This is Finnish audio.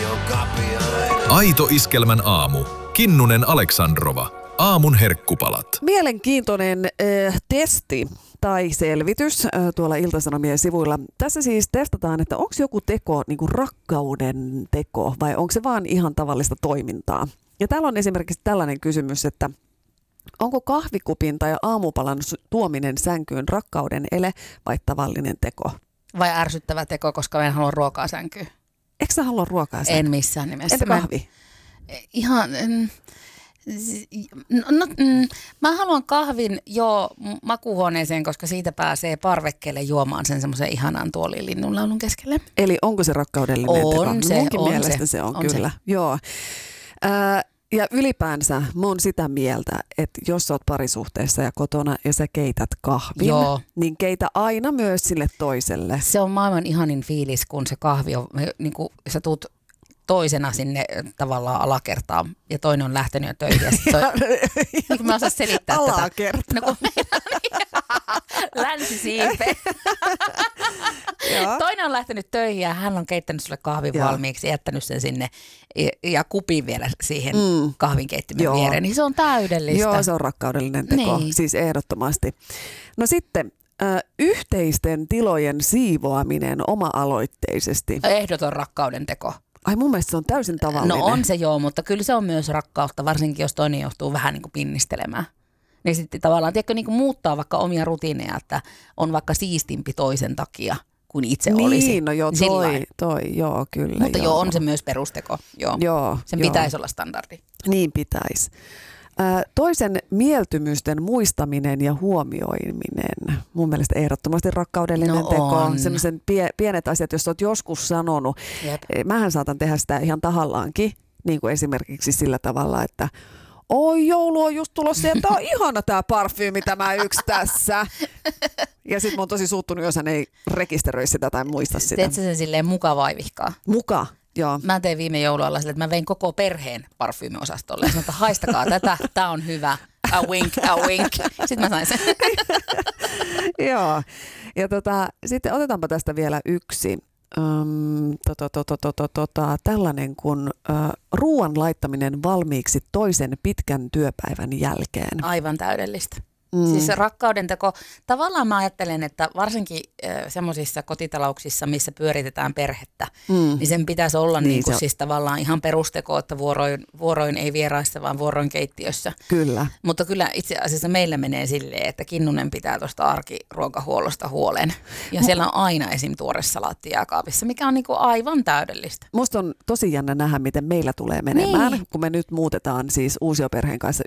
Aito Iskelmän aamu. Kinnunen Aleksandrova. Aamun herkkupalat. Mielenkiintoinen testi tai selvitys tuolla Ilta-Sanomien sivuilla. Tässä siis testataan, että onko joku teko niin kuin rakkauden teko vai onko se vaan ihan tavallista toimintaa. Ja täällä on esimerkiksi tällainen kysymys, että onko kahvikupin tai aamupalan tuominen sänkyyn rakkauden ele vai tavallinen teko? Vai ärsyttävä teko, koska en halua ruokaa sänkyyn? Eikö sä halua ruokaa sänkyyn? En missään nimessä. Entä kahvi? Ihan... Mä haluan kahvin jo makuuhuoneeseen, koska siitä pääsee parvekkeelle juomaan sen semmoisen ihanan tuoliin linnunlaulun keskelle. Eli onko se rakkaudellinen teko? Munkin on mielestä se on kyllä. Se. Joo. Ja ylipäänsä mä oon sitä mieltä, että jos sä oot parisuhteessa ja kotona ja sä keität kahvin, niin keitä aina myös sille toiselle. Se on maailman ihanin fiilis, kun se kahvi on, niin kuin sä tuut toisena sinne tavallaan alakertaan ja toinen on lähtenyt jo töihin. Niin mä osaan selittää alakertaan. Tätä. No, länsisiipe. Toinen on lähtenyt töihin ja hän on keittänyt sulle kahvin valmiiksi, jättänyt sen sinne ja kupin vielä siihen kahvinkeittimen viereen. Niin se on täydellistä. Joo, se on rakkaudellinen teko, siis ehdottomasti. No sitten yhteisten tilojen siivoaminen oma-aloitteisesti. Ehdoton rakkauden teko. Ai mun mielestä se on täysin tavallinen. No on se mutta kyllä se on myös rakkautta, varsinkin jos toinen joutuu vähän niin kuin pinnistelemään. Niin sitten tavallaan, tiedätkö, niin kuin muuttaa vaikka omia rutiineja, että on vaikka siistimpi toisen takia kuin itse olisi. Niin, no joo, joo, kyllä. Mutta on se myös perusteko, Sen pitäisi olla standardi. Niin pitäisi. Toisen mieltymysten muistaminen ja huomioiminen. Mun mielestä ehdottomasti rakkaudellinen teko. Sellaiset pienet asiat, jos olet joskus sanonut. Mähän saatan tehdä sitä ihan tahallaankin, niin kuin esimerkiksi sillä tavalla, että oi, joulu on just tulossa ja tää on ihana tää parfyymi tämä yksi tässä. Ja sit mä oon tosi suuttunut, jos hän ei rekisteröi sitä tai muista sitä. Teet sä sen silleen mukavaivihkaa? Joo. Mä tein viime joulualla sille, että mä vein koko perheen parfyymiosastolle ja sanoin, että haistakaa tätä, tää on hyvä. A wink, a wink. Sitten mä sain sen. Joo. Ja sitten otetaanpa tästä vielä yksi. Tällainen kuin ruoan laittaminen valmiiksi toisen pitkän työpäivän jälkeen. Aivan täydellistä. Siis rakkauden teko, tavallaan mä ajattelen, että varsinkin semmoisissa kotitalouksissa, missä pyöritetään perhettä, niin sen pitäisi olla niin kuin siis tavallaan ihan perusteko, että vuoroin ei vieraissa, vaan vuoroin keittiössä. Kyllä. Mutta kyllä itse asiassa meillä menee silleen, että Kinnunen pitää tuosta arkiruokahuollosta huolen. Ja siellä on aina esim. Tuore salaatti jääkaapissa, mikä on niin kuin aivan täydellistä. Musta on tosi jännä nähdä, miten meillä tulee menemään, kun me nyt muutetaan siis uusioperheen kanssa